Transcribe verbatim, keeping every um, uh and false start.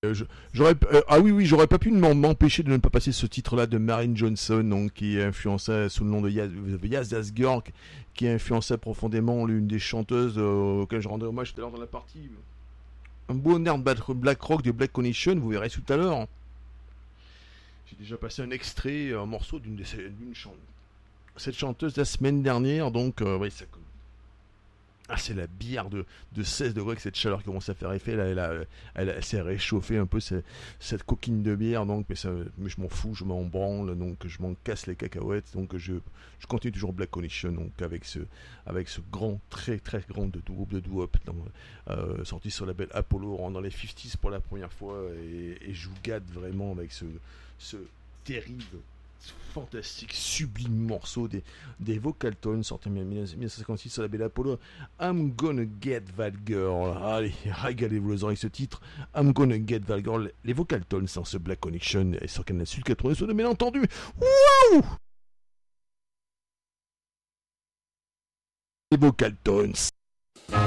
Euh, je- j'aurais, euh, ah oui, oui, j'aurais pas pu m'en- m'empêcher de ne pas passer ce titre-là de Marilyn Johnson, donc, qui influençait sous le nom de Yaz, Yaz Asghar, qui influençait profondément l'une des chanteuses euh, auxquelles je rendais hommage tout à l'heure dans la partie. Un beau air de Black Black Rock de Black Connection, vous verrez tout à l'heure. J'ai déjà passé un extrait, un morceau d'une, des- d'une chan- cette chanteuse la semaine dernière, donc euh, oui, ça, ah, c'est la bière de, de seize degrés que cette chaleur commence à faire effet. Là, elle, a- elle, elle s'est réchauffée un peu cette, cette coquine de bière. Donc, mais, ça, mais je m'en fous, je m'en branle. Donc, je m'en casse les cacahuètes. Donc, je, je continue toujours Black Connection. Donc, avec ce, avec ce grand, très très grand de, groupe de doo-wop euh, sorti sur la label Apollo, dans les cinquantaines pour la première fois. Et, et je vous gâte vraiment avec ce, ce terrible, fantastique, sublime morceau des, des Vocaltones sorti en dix-neuf cent cinquante-six sur la label Apollo. I'm gonna get that girl. Allez, régalez-vous les oreilles ce titre. I'm gonna get that girl. Les Vocaltones sans ce Black Connection et sur Canal Sud quatre-vingt-deux, bien entendu. Waouh! Les Vocaltones.